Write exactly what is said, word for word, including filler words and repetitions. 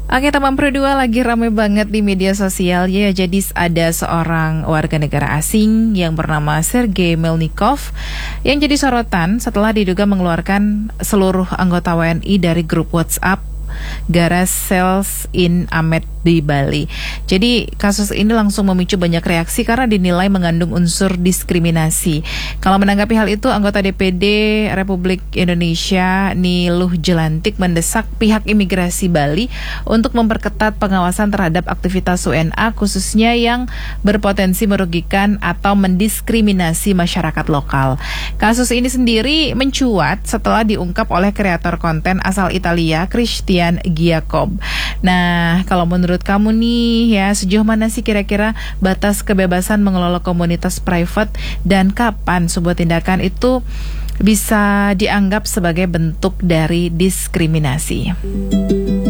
Oke, teman Pro dua lagi rame banget di media sosial ya. Jadi ada seorang warga negara asing yang bernama Sergei Melnikov yang jadi sorotan setelah diduga mengeluarkan seluruh anggota W N I dari grup WhatsApp Garas Sales in Amed di Bali. Jadi kasus ini langsung memicu banyak reaksi karena dinilai mengandung unsur diskriminasi. Kalau menanggapi hal itu, anggota D P D Republik Indonesia Niluh Jelantik mendesak pihak imigrasi Bali untuk memperketat pengawasan terhadap aktivitas W N A khususnya yang berpotensi merugikan atau mendiskriminasi masyarakat lokal. Kasus ini sendiri mencuat setelah diungkap oleh kreator konten asal Italia Christian Giacob. Nah, kalau menurut kamu nih ya, sejauh mana sih kira-kira batas kebebasan mengelola komunitas private dan kapan sebuah tindakan itu bisa dianggap sebagai bentuk dari diskriminasi?